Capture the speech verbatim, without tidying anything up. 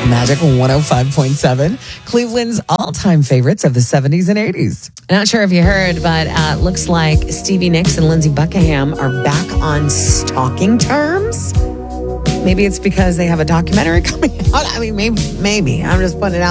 Magic one oh five point seven, Cleveland's all-time favorites of the seventies and eighties. Not sure if you heard, but uh, looks like Stevie Nicks and Lindsey Buckingham are back on stalking terms. Maybe it's because they have a documentary coming out. I mean, maybe, maybe. I'm just putting it out.